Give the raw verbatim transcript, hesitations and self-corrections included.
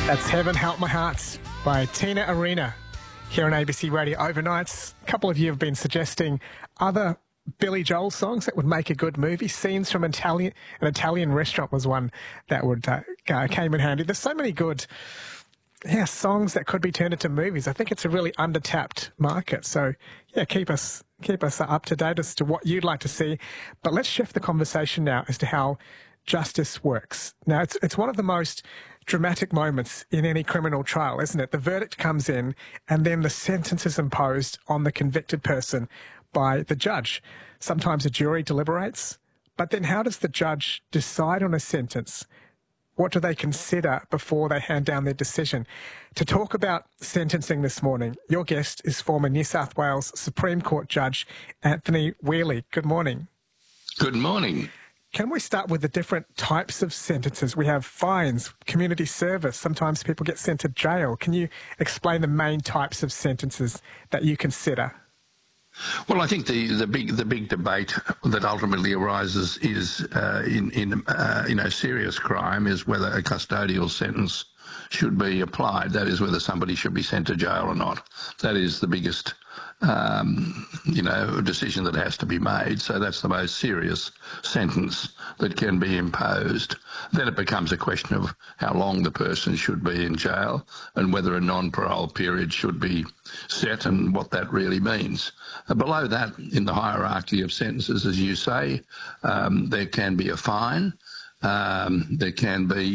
That's Heaven Help My Heart by Tina Arena here on A B C Radio Overnights. A couple of you have been suggesting other Billy Joel songs that would make a good movie. Scenes from an Italian, an Italian restaurant was one that would uh, came in handy. There's so many good yeah, songs that could be turned into movies. I think it's a really under-tapped market. So, yeah, keep us keep us up to date as to what you'd like to see. But let's shift the conversation now as to how justice works. Now, it's it's one of the most dramatic moments in any criminal trial, isn't it? The verdict comes in and then the sentence is imposed on the convicted person by the judge. Sometimes a jury deliberates, but then how does the judge decide on a sentence? What do they consider before they hand down their decision? To talk about sentencing this morning, your guest is former New South Wales Supreme Court Judge Anthony Whealy. Good morning. Good morning. Can we start with the different types of sentences? We have fines, community service. Sometimes people get sent to jail. Can you explain the main types of sentences that you consider? Well, I think the, the big the big debate that ultimately arises is uh, in in uh, you know serious crime is whether a custodial sentence should be applied. That is whether somebody should be sent to jail or not. That is the biggest um, you know decision that has to be made. So that's the most serious sentence that can be imposed. Then it becomes a question of how long the person should be in jail and whether a non-parole period should be set and what that really means. Uh, below that, in the hierarchy of sentences, as you say, um, there can be a fine, um, there can be